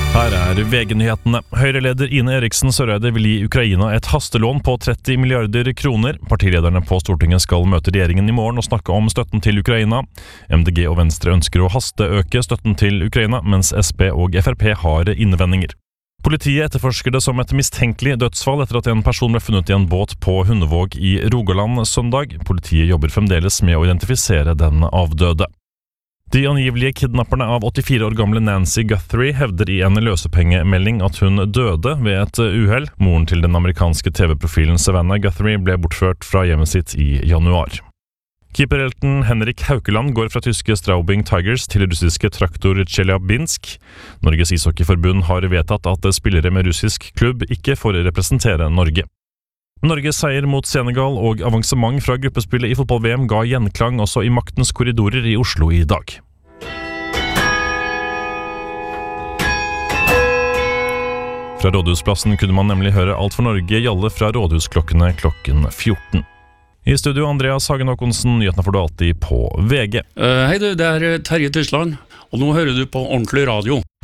Her VG-nyhetene. Høyre-leder Ine Eriksen Søreide vil gi Ukraina et hastelån på 30 milliarder kroner. Partilederne på Stortinget skal møte regjeringen i morgen og snakke om støtten til Ukraina. MDG og Venstre ønsker å hasteøke støtten til Ukraina, mens SP og FrP har innvendinger. Politiet etterforsker det som et mistenkelig dødsfall etter at en person ble funnet i en båt på Hundevåg i Rogaland søndag. Politiet jobber fremdeles med å identifisere den avdøde. De angivelige kidnapperne av 84 år gamle Nancy Guthrie hevder i en løsepengemelding at hun døde ved et uhell. Moren til den amerikanske TV-profilen Savannah Guthrie ble bortført fra hjemmet sitt i januar. Keeperhelten Henrik Haukeland går fra tyske Straubing Tigers til russiske Traktor Chelyabinsk. Norges ishockeyforbund har vedtatt at spillere med russisk klubb ikke får representere Norge. Norges seier mot Senegal og avansement fra gruppespillet i fotball-VM ga gjenklang også i maktens korridorer i Oslo i dag. Fra Rådhusplassen kunne man nemlig høre Alt for Norge gjalle fra rådhusklokkene klokken 14. I studio Andreas Hagen Håkonsen, nyhetene får du alltid på VG. Hei du, det Terje Tysland, og nå hører du på Ordentlig Radio.